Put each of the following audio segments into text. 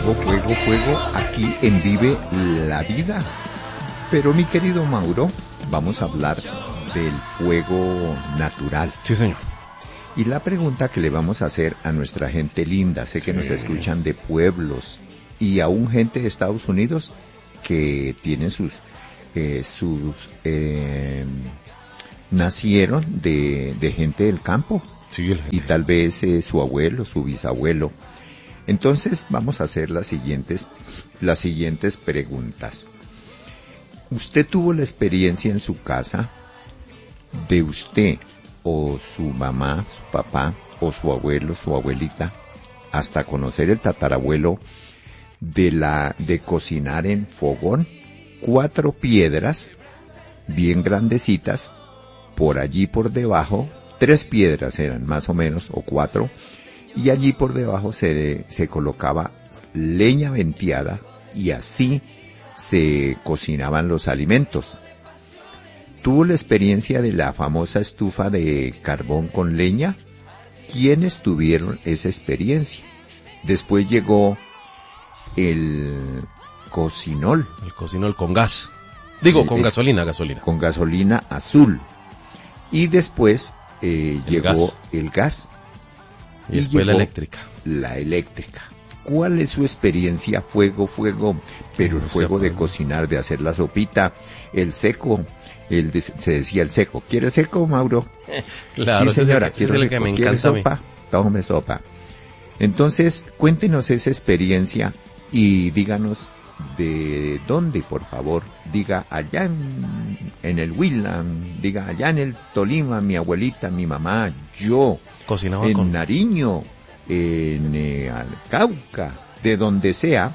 Fuego, aquí en Vive la Vida. Pero mi querido Mauro, vamos a hablar del fuego natural. Sí, señor. Y la pregunta que le vamos a hacer a nuestra gente linda, sé que nos escuchan de pueblos y aún gente de Estados Unidos que tienen nacieron de gente del campo. Sí, y tal vez su abuelo, su bisabuelo. Entonces vamos a hacer las siguientes preguntas. ¿Usted tuvo la experiencia en su casa de usted o su mamá, su papá o su abuelo, su abuelita, hasta conocer el tatarabuelo de cocinar en fogón? 4 piedras bien grandecitas, por allí por debajo, 3 piedras eran más o menos, o 4, y allí por debajo se colocaba leña venteada y así se cocinaban los alimentos. ¿Tuvo la experiencia de la famosa estufa de carbón con leña? ¿Quiénes tuvieron esa experiencia? Después llegó el cocinol. El cocinol con gas. Digo, con gasolina. Con gasolina azul. Y después llegó el gas. Y después la eléctrica. La eléctrica. ¿Cuál es su experiencia? Fuego, pero el fuego de cocinar, de hacer la sopita, el seco, se decía el seco. ¿Quiere seco, Mauro? Claro, sí, señora, quiero seco. Que me ¿Quiere encanta sopa? Tómeme sopa. Entonces, cuéntenos esa experiencia y díganos de dónde, por favor. Diga allá en el Huila, diga allá en el Tolima, mi abuelita, mi mamá, yo. Cocinaba en Nariño, en Cauca, de donde sea.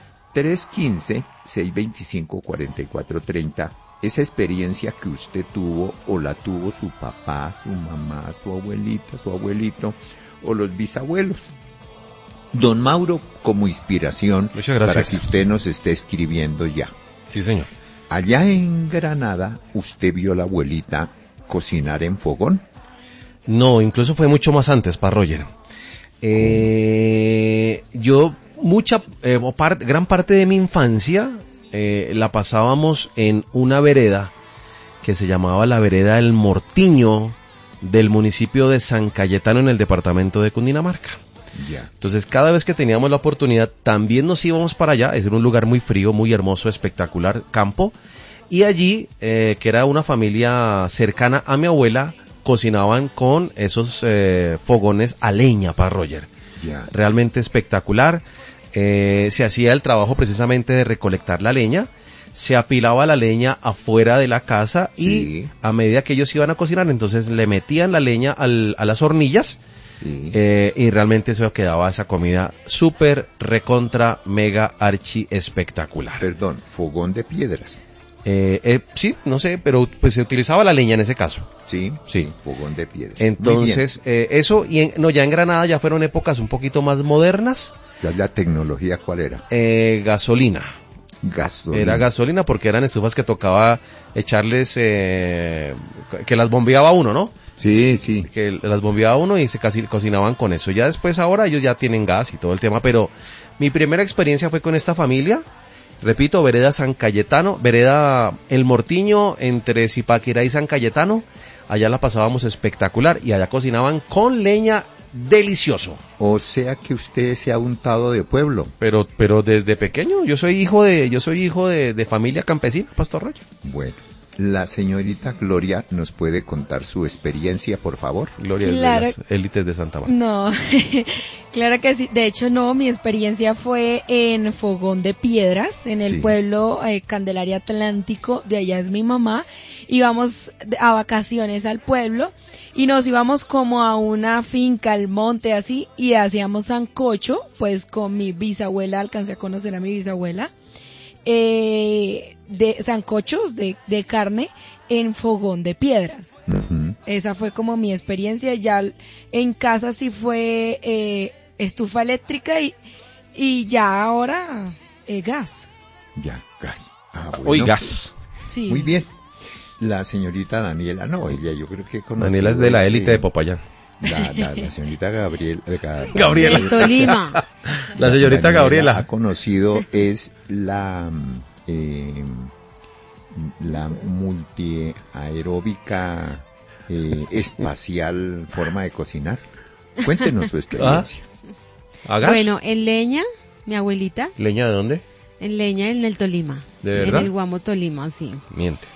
315-625-4430. Esa experiencia que usted tuvo o la tuvo su papá, su mamá, su abuelita, su abuelito o los bisabuelos. Don Mauro, como inspiración para que usted nos esté escribiendo ya. Sí, señor. Allá en Granada, ¿usted vio a la abuelita cocinar en fogón? No, incluso fue mucho más antes para Roger. Yo gran parte de mi infancia la pasábamos en una vereda que se llamaba la vereda del Mortiño del municipio de San Cayetano en el departamento de Cundinamarca. Yeah. Entonces cada vez que teníamos la oportunidad también nos íbamos para allá. Es un lugar muy frío, muy hermoso, espectacular, campo. Y allí, que era una familia cercana a mi abuela, cocinaban con esos fogones a leña para Roger. Yeah. Realmente espectacular. Se hacía el trabajo precisamente de recolectar la leña, se apilaba la leña afuera de la casa y a medida que ellos iban a cocinar, entonces le metían la leña a las hornillas y realmente eso quedaba esa comida súper recontra mega archi espectacular. Perdón, fogón de piedras. Sí, no sé, pero pues se utilizaba la leña en ese caso. Sí, fogón de piedras. Entonces, eso, ya en Granada ya fueron épocas un poquito más modernas. ¿Ya la tecnología cuál era? Gasolina. Era gasolina porque eran estufas que tocaba echarles, que las bombeaba uno, ¿no? Sí. Que las bombeaba uno y se cocinaban con eso. Ya después ahora ellos ya tienen gas y todo el tema, pero mi primera experiencia fue con esta familia. Repito, vereda San Cayetano, vereda El Mortiño, entre Zipaquirá y San Cayetano. Allá la pasábamos espectacular y allá cocinaban con leña, delicioso. O sea que usted se ha untado de pueblo. Pero desde pequeño, yo soy hijo de familia campesina, Pastor Roger. Bueno, la señorita Gloria nos puede contar su experiencia, por favor. Gloria, claro, es de las élites de Santa Marta. No, claro que sí. De hecho, no, mi experiencia fue en fogón de piedras, en el pueblo Candelaria Atlántico, de allá es mi mamá. Íbamos a vacaciones al pueblo y nos íbamos como a una finca, al monte, así, y hacíamos sancocho, pues con mi bisabuela, alcancé a conocer a mi bisabuela, de sancochos de carne en fogón de piedras. Uh-huh. Esa fue como mi experiencia. Ya en casa sí fue estufa eléctrica y ya ahora gas. Ya, gas. Bueno. Hoy gas. Sí. Muy bien. La señorita Daniela, no, ella yo creo que conoce. Daniela es de la élite de Popayán. La señorita Gabriela. De Tolima. La señorita Gabriela. Ha conocido es la multiaeróbica espacial forma de cocinar. Cuéntenos su experiencia. ¿Hagas? Bueno, en leña, mi abuelita. ¿Leña de dónde? En leña, en el Tolima. ¿De verdad? En el Guamo Tolima, sí. Miente.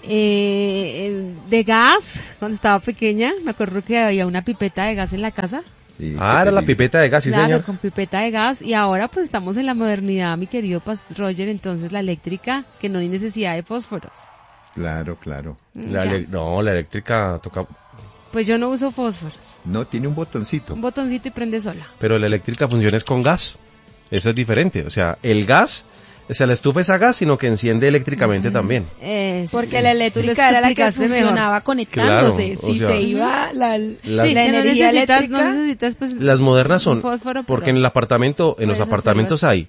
De gas, cuando estaba pequeña, me acuerdo que había una pipeta de gas en la casa. Sí, Era la pipeta de gas, sí, Claro, señor. con pipeta de gas. Y ahora pues estamos en la modernidad, mi querido Pastor Roger, entonces la eléctrica, que no hay necesidad de fósforos. Claro. La Ya. la eléctrica toca... Pues yo no uso fósforos. No, tiene un botoncito. Un botoncito y prende sola. Pero la eléctrica funciona es con gas. Eso es diferente. O sea, el gas, o sea, la estufa es a gas, sino que enciende eléctricamente también. Porque la eléctrica era la que funcionaba conectándose. Claro, o Si sea, se iba la Sí, la que energía no eléctrica. necesitas, pues, Las modernas son, un fósforo, porque pero en el apartamento, en los puedes apartamentos hay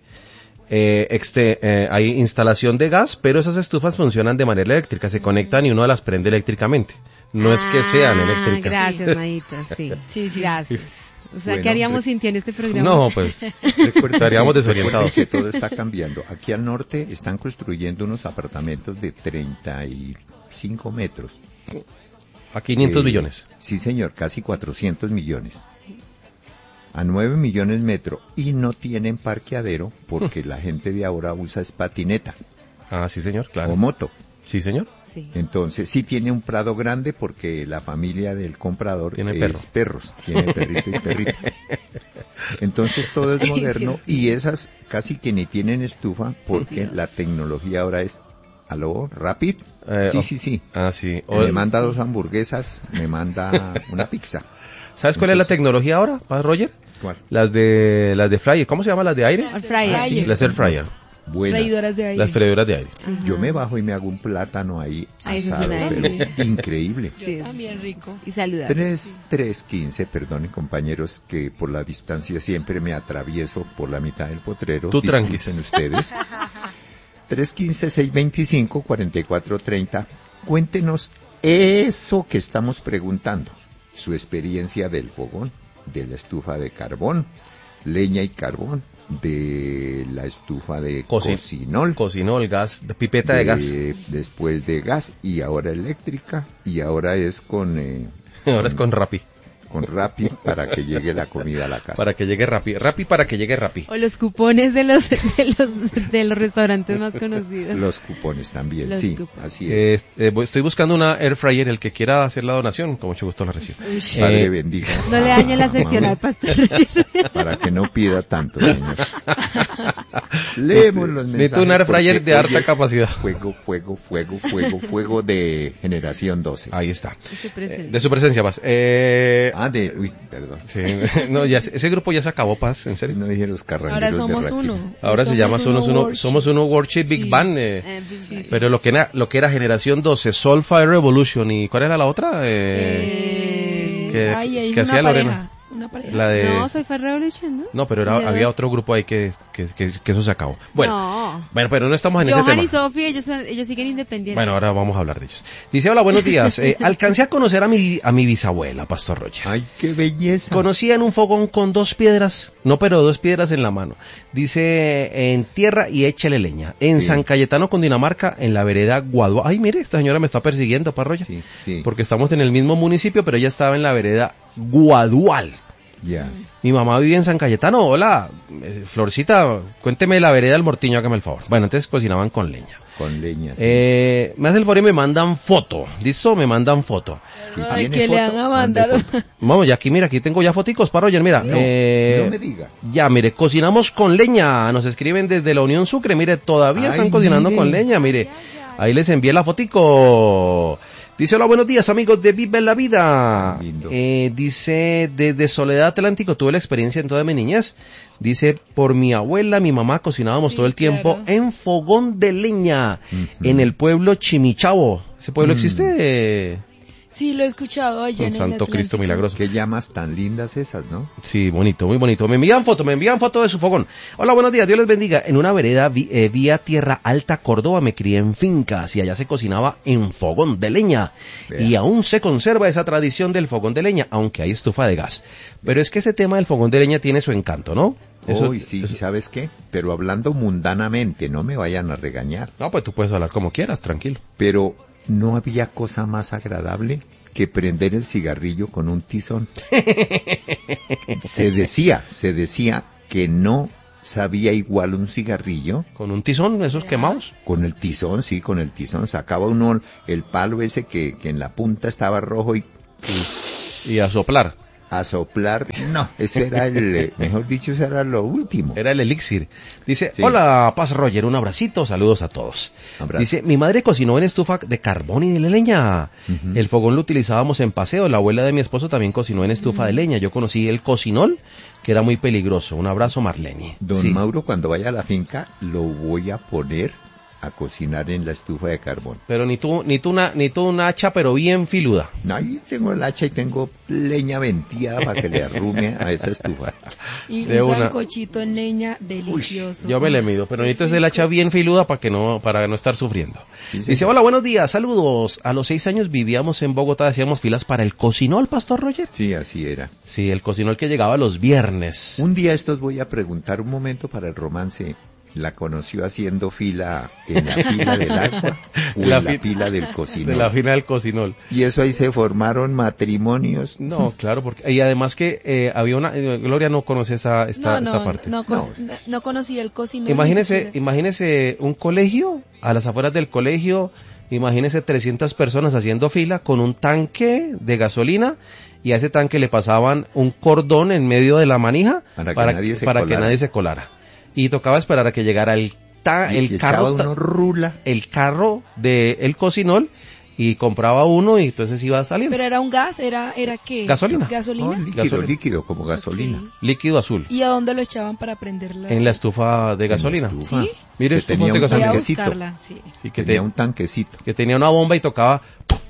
hay instalación de gas, pero esas estufas funcionan de manera eléctrica, se conectan y uno las prende eléctricamente. No es que sean eléctricas. Gracias, Maíta, sí. Sí. Gracias. O sea, Bueno, ¿qué haríamos sin ti en este programa? No, pues estaríamos desorientados. Que todo está cambiando. Aquí al norte están construyendo unos apartamentos de 35 metros. A 500 millones. Sí, señor, casi 400 millones. A 9 millones metro. Y no tienen parqueadero porque la gente de ahora usa es patineta Ah, sí, señor, claro. o moto. Sí, señor. Sí. Entonces, sí tiene un prado grande porque la familia del comprador Tiene es perros, tiene perrito y perrito. Entonces todo es moderno y esas casi que ni tienen estufa porque la tecnología ahora es, ¿aló? ¿Rapid? Sí. Ah, sí. Me manda 2 hamburguesas, me manda una pizza. ¿Sabes cuál es la tecnología ahora, Roger? ¿Cuál? Las de fryer. ¿Cómo se llama las de aire? Air fryer. Ah, sí. Las air fryer. Buena. Freidoras de aire. Las freidoras de aire. Yo me bajo y me hago un plátano ahí Ay, eso asado, suena pero bien. increíble. Sí. También rico. Y saludar. 3:15, perdonen compañeros que por la distancia siempre me atravieso por la mitad del potrero. Tú Disculpen tranquis. ustedes. 315-625-4430. Cuéntenos eso que estamos preguntando. Su experiencia del fogón, de la estufa de carbón, leña y carbón, de la estufa de cocinol. Cocinol, gas, de pipeta de gas. Después de gas y ahora eléctrica y ahora es con Ahora es con Rappi. con Rappi para que llegue la comida a la casa. Para que llegue Rappi. Rappi para que llegue Rappi. O los cupones de los restaurantes más conocidos. Los cupones también, Los sí, cupones. así es. Estoy buscando una air fryer, el que quiera hacer la donación, con mucho gusto la recibo. Padre bendiga. No le dañe la sección al pastor. Para que no pida tanto, señor. Leemos los mensajes. Necesito una air fryer porque de alta hoy es capacidad. Fuego de generación 12. Ahí está. Se presenta. De su presencia, Paz. Perdón. Sí, no, ya, ese grupo ya se acabó, Paz, en serio. No dije los carrangueros Ahora de somos Rappi. uno. Ahora se llama Somos Uno Worship Big Sí. Band. Sí. Pero lo que era Generación 12, Soulfire Revolution, ¿y cuál era la otra? que Hay hacía una Lorena. pareja. Una pareja. La de... No, soy Fire Revolution, ¿no? No, pero De había dos. otro grupo ahí que eso se acabó. Bueno, No. bueno, pero no estamos en ese Johan tema. y Sophie, ellos siguen independientes. Bueno, ahora vamos a hablar de ellos. Dice, hola, buenos días. Alcancé a conocer a mi bisabuela, Pastor Rocha. Ay, qué belleza. Conocía en un fogón con 2 piedras, no, pero 2 piedras en la mano. Dice, en tierra y échale leña. En Sí. San Cayetano, Cundinamarca, en la vereda Guadual. Ay, mire, esta señora me está persiguiendo, Parroya. Sí. Porque estamos en el mismo municipio, pero ella estaba en la vereda Guadual. Ya. Mi mamá vivía en San Cayetano. Hola, Florcita, cuénteme la vereda del Mortiño, hágame el favor. Bueno, entonces cocinaban con leña. Con leña. Sí. Me hace el favor y me mandan foto. ¿Listo? Me mandan foto. Si ¿De tiene qué le foto, van a mande mandar? foto. Vamos, ya aquí, mira, aquí tengo ya foticos para Roger, mira. No me diga. Ya, mire, cocinamos con leña. Nos escriben desde la Unión Sucre, mire, todavía Ay, están cocinando mire. con leña, mire. Ahí les envié la fotico. Dice, hola, buenos días, amigos de Vive la Vida. Lindo. Dice, desde Soledad Atlántico tuve la experiencia en toda mi niñez. Dice, por mi abuela, mi mamá cocinábamos Sí, todo el tiempo claro. en fogón de leña, Ujú. en el pueblo Chimichabo. ¿Ese pueblo existe? Sí, lo he escuchado allá en el Santo Atlántico. Cristo milagroso. Qué llamas tan lindas esas, ¿no? Sí, bonito, muy bonito. Me envían foto de su fogón. Hola, buenos días, Dios les bendiga. En una vereda vía Tierra Alta, Córdoba, me crié en fincas y allá se cocinaba en fogón de leña. Vea. Y aún se conserva esa tradición del fogón de leña, aunque hay estufa de gas. Pero es que ese tema del fogón de leña tiene su encanto, ¿no? Uy, sí, ¿sabes qué? Pero hablando mundanamente, no me vayan a regañar. No, pues tú puedes hablar como quieras, tranquilo. Pero no había cosa más agradable que prender el cigarrillo con un tizón. Se decía que no sabía igual un cigarrillo. ¿Con un tizón, esos quemados? Con el tizón, sí, con el tizón. Sacaba uno el palo ese que en la punta estaba rojo Y a soplar. a soplar. No, ese era mejor dicho, ese era lo último. Era el elixir. Dice, Sí. hola, Paz Roger, un abracito, saludos a todos. Abrazo. Dice, mi madre cocinó en estufa de carbón y de leña. Ujú. El fogón lo utilizábamos en paseo. La abuela de mi esposo también cocinó en estufa de leña. Yo conocí el cocinol, que era muy peligroso. Un abrazo, Marlene. Don Sí. Mauro, cuando vaya a la finca, lo voy a poner a cocinar en la estufa de carbón. Pero ni tú una hacha, pero bien filuda. No, ahí tengo el hacha y tengo leña venteada para que le arrume a esa estufa. Y De un una. sancochito en leña delicioso. Yo me le mido, pero necesito el hacha bien filuda para no estar sufriendo. Sí, Dice, señor. hola, buenos días, saludos. A los 6 años vivíamos en Bogotá, hacíamos filas para el cocinol, Pastor Roger. Sí, así era. Sí, el cocinol que llegaba los viernes. Un día estos voy a preguntar un momento para el romance. ¿La conoció haciendo fila en la fila del agua o en la fila del cocinol? De la fila del cocinol. Y eso ahí se formaron matrimonios. No, claro, porque y además que había una Gloria no conoce esta parte. No conocí el cocinero. Imagínese un colegio, a las afueras del colegio, imagínese 300 personas haciendo fila con un tanque de gasolina y a ese tanque le pasaban un cordón en medio de la manija Para que nadie se colara. Y tocaba esperar a que llegara el carro de el cocinol y compraba uno y entonces iba saliendo. Pero era un gas, era ¿qué? Gasolina. ¿Gasolina? Líquido, como gasolina. Ok. Líquido azul. ¿Y a dónde lo echaban para prenderla? En la estufa de gasolina. En la estufa. ¿Sí? Mire, Que estufa tenía de un Voy a gasolina. tanquecito. buscarla, sí. Sí, que Tenía un tanquecito. tenía una bomba y tocaba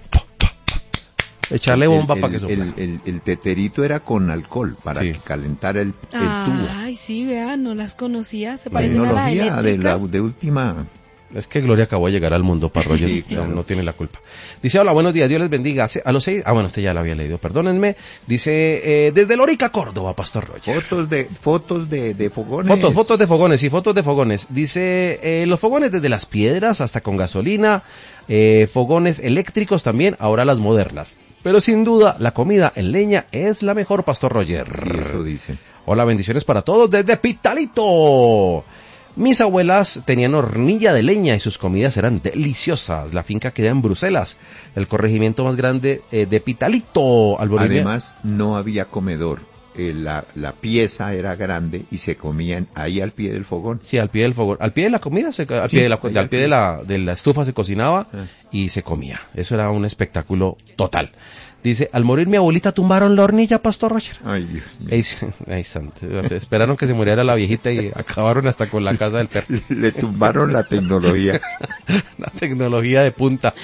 echarle bomba para que soplara. El teterito era con alcohol para Sí. que calentara el tubo. Ay, sí, vean, no las conocía. Se La parecen a las tecnología eléctricas. de última. Es que Gloria acabó de llegar al mundo, para Roger, Sí, claro. no tiene la culpa. Dice, hola, buenos días, Dios les bendiga. A los 6, bueno, este ya lo había leído, perdónenme. Dice, desde Lorica, Córdoba, Pastor Roger. Fotos de fogones. Fotos de fogones, y fotos de fogones. Dice, los fogones desde las piedras hasta con gasolina, fogones eléctricos también, ahora las modernas. Pero sin duda, la comida en leña es la mejor, Pastor Roger. Sí, eso dice. Hola, bendiciones para todos desde Pitalito. Mis abuelas tenían hornilla de leña y sus comidas eran deliciosas. La finca queda en Bruselas, el corregimiento más grande de Pitalito. Además, no había comedor. La pieza era grande y se comían ahí al pie del fogón. Sí, al pie del fogón. Al pie de la comida, al pie de la estufa se cocinaba y se comía. Eso era un espectáculo total. Dice, al morir mi abuelita tumbaron la hornilla, Pastor Roger. Ay, Dios mío. Ay, santo. Esperaron que se muriera la viejita y acabaron hasta con la casa del perro. Le tumbaron la tecnología. La tecnología de punta.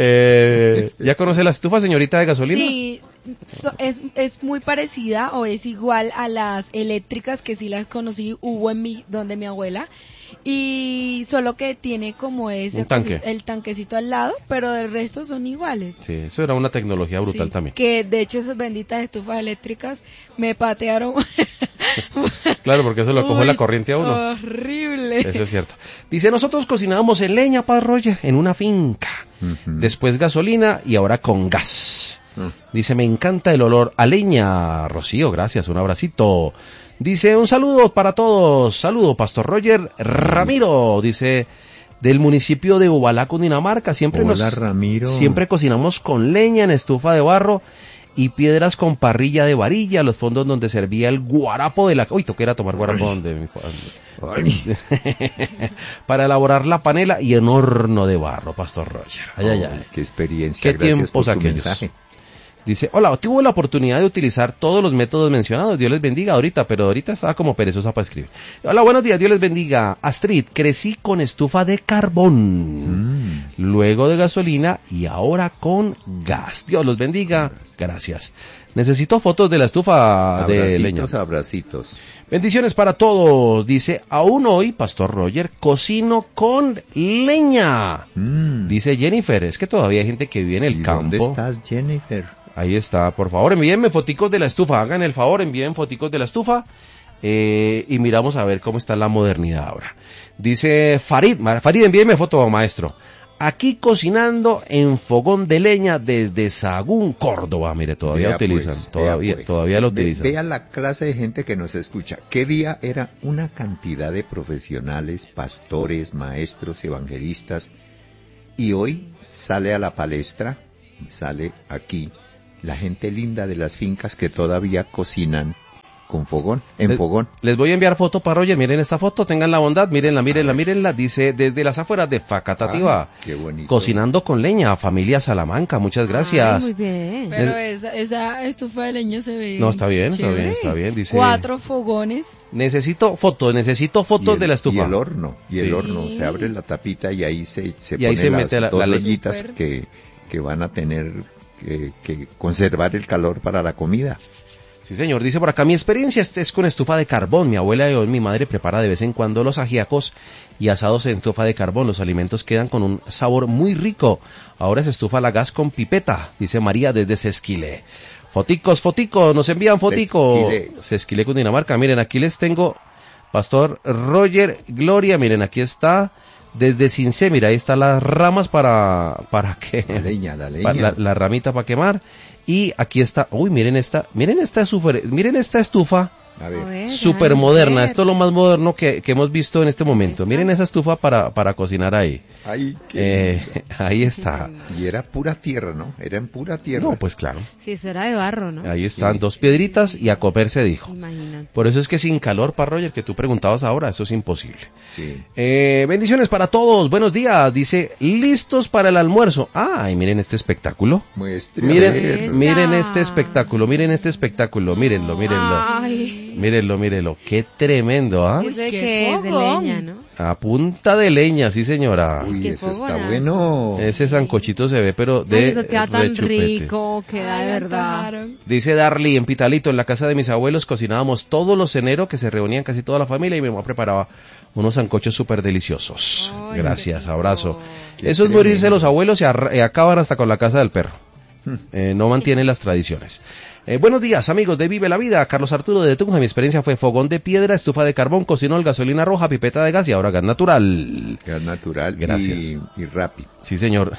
¿Ya conoce la estufa, señorita de gasolina? Sí, es muy parecida o es igual a las eléctricas que sí las conocí, hubo donde mi abuela, y solo que tiene como ese el tanquecito al lado, pero del resto son iguales. Sí, eso era una tecnología brutal también. Que de hecho esas benditas estufas eléctricas me patearon. Claro, porque eso lo cogió la corriente a uno. Horrible. Eso es cierto. Dice, nosotros cocinábamos en leña, Paz Roger, en una finca. Después gasolina y ahora con gas. Dice, me encanta el olor a leña. Rocío, gracias, un abracito. Dice, un saludo para todos. Saludo, Pastor Roger Ramiro. Dice, del municipio de Ubalá, Cundinamarca. Siempre cocinamos con leña en estufa de barro y piedras con parrilla de varilla, los fondos donde servía el guarapo de la... Uy, toqué era tomar guarapo donde... Para elaborar la panela y en horno de barro, Pastor Roger. Ay. Qué experiencia. Qué Gracias tiempos por tu aquellos. mensaje. Dice, hola, tuve la oportunidad de utilizar todos los métodos mencionados, Dios les bendiga ahorita, pero ahorita estaba como perezosa para escribir. Hola, buenos días, Dios les bendiga. Astrid, crecí con estufa de carbón, luego de gasolina y ahora con gas. Dios los bendiga, gracias. Necesito fotos de la estufa de leña. Abracitos. Bendiciones para todos. Dice, aún hoy, Pastor Roger, cocino con leña. Dice Jennifer, es que todavía hay gente que vive en el campo. ¿Dónde estás, Jennifer? Ahí está, por favor, envíenme foticos de la estufa, hagan el favor, envíen foticos de la estufa y miramos a ver cómo está la modernidad ahora. Dice Farid, envíenme foto, maestro. Aquí cocinando en fogón de leña desde Sagún, Córdoba. Mire, todavía Vea utilizan, pues, todavía lo utilizan. Vea la clase de gente que nos escucha. ¿Qué día era una cantidad de profesionales, pastores, maestros, evangelistas? Y hoy sale a la palestra, sale aquí, la gente linda de las fincas que todavía cocinan con fogón, fogón. Les voy a enviar foto para Roger, miren esta foto, tengan la bondad, mírenla, dice desde las afueras de Facatativá, qué bonito. Cocinando con leña, familia Salamanca, muchas gracias. Ay, muy bien. Pero esa estufa de leña se ve. No, está bien, chévere. está bien, dice. 4 fogones. Necesito fotos de la estufa. Y el horno, se abre la tapita y ahí se mete las dos la leñitas que van a tener que conservar el calor para la comida. Sí, señor. Dice por acá, mi experiencia es con estufa de carbón. Mi abuela y mi madre prepara de vez en cuando los ajíacos y asados en estufa de carbón. Los alimentos quedan con un sabor muy rico. Ahora se estufa la gas con pipeta, dice María desde Sesquilé. Foticos, nos envían foticos. Sesquilé, Cundinamarca. Miren, aquí les tengo, Pastor Roger, Gloria, miren, aquí está. Desde Cincé, mira, ahí están las ramas para que... La leña. La ramita para quemar. Y aquí está, miren esta estufa, a ver, súper moderna. Esto es lo más moderno que hemos visto en este momento. Miren esa estufa para cocinar ahí. Ahí está. Y era pura tierra, ¿no? Era en pura tierra. No, pues claro. Sí, eso era de barro, ¿no? Ahí están, 2 piedritas y a comer se dijo. Imagínate. Por eso es que sin calor, para Roger, que tú preguntabas ahora, eso es imposible. Sí. Bendiciones para todos, buenos días. Dice, listos para el almuerzo. Ay, miren este espectáculo. Miren este espectáculo, mírenlo. Ay. Mírenlo, qué tremendo, ¿ah? Yo sé qué que es de fogón. leña, ¿no? A punta de leña, sí señora. Uy, Qué eso está fogonazo. bueno. Ese sancochito se ve, pero de Ay, eso queda tan rechupete. rico, queda de verdad. Dice Darly, en Pitalito, en la casa de mis abuelos, cocinábamos todos los enero, que se reunían casi toda la familia, y mi mamá preparaba unos sancochos súper deliciosos. Ay, Gracias, qué abrazo. Qué Eso es tremendo. morirse los abuelos y acaban hasta con la casa del perro. No mantienen las tradiciones. Buenos días, amigos de Vive la Vida. Carlos Arturo de Tunja. Mi experiencia fue fogón de piedra, estufa de carbón, cocinol, gasolina roja, pipeta de gas y ahora gas natural. Gas natural. Gracias. Y Rappi. Sí, señor.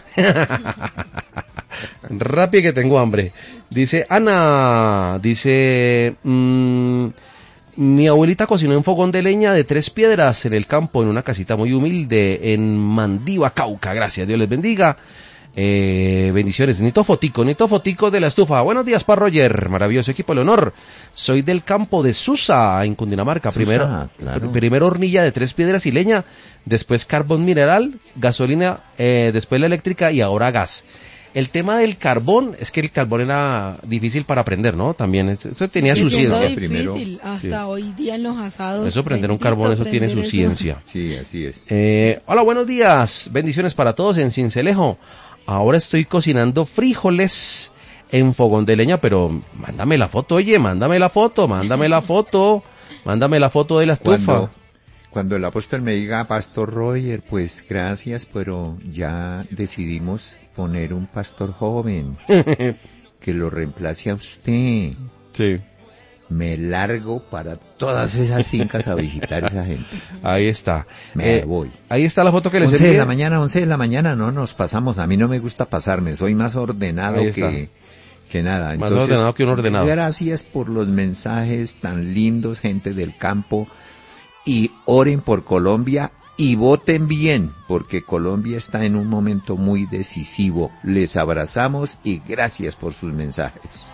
Rápido que tengo hambre. Dice Ana, mi abuelita cocinó en fogón de leña de 3 piedras en el campo, en una casita muy humilde, en Mandiva, Cauca. Gracias, Dios les bendiga. Bendiciones. Necesito fotico de la estufa. Buenos días, para Roger, maravilloso equipo Leonor. Soy del campo de Susa, en Cundinamarca. Susa, claro. Primero hornilla de 3 piedras y leña, después carbón mineral, gasolina, después la eléctrica y ahora gas. El tema del carbón, es que el carbón era difícil para prender, ¿no? También, eso tenía su siendo ciencia. difícil hasta hoy día en los asados. Eso, prender un carbón, eso tiene su ciencia. Sí, así es. Hola, buenos días. Bendiciones para todos en Cincelejo. Ahora estoy cocinando frijoles en fogón de leña, pero mándame la foto, mándame la foto de la estufa. Cuando el apóstol me diga, Pastor Roger, pues gracias, pero ya decidimos poner un pastor joven que lo reemplace a usted. Sí. Me largo para todas esas fincas a visitar a esa gente. Ahí está. Me voy. Ahí está la foto que les 11 envié. de la mañana, no nos pasamos. A mí no me gusta pasarme, soy más ordenado que nada. Más Entonces, ordenado que un ordenado. Gracias por los mensajes tan lindos, gente del campo. Y oren por Colombia y voten bien, porque Colombia está en un momento muy decisivo. Les abrazamos y gracias por sus mensajes.